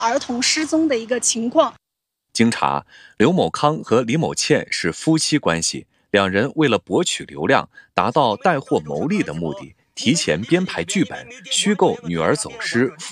儿童失踪的一个情况。 经查，刘某康和李某倩是夫妻关系，两人为了博取流量，达到带货牟利的目的，提前编排剧本，虚构女儿走失。